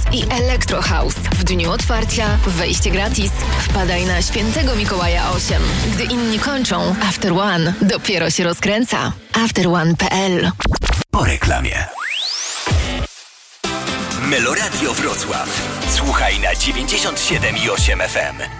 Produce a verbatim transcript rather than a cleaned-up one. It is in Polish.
i Electro House. W dniu otwarcia wejście gratis. Wpadaj na Świętego Mikołaja osiem. Gdy inni kończą, After One dopiero się rozkręca. after one kropka p l. Po reklamie. Meloradio Wrocław. Słuchaj na dziewięćdziesiąt siedem i osiem F M.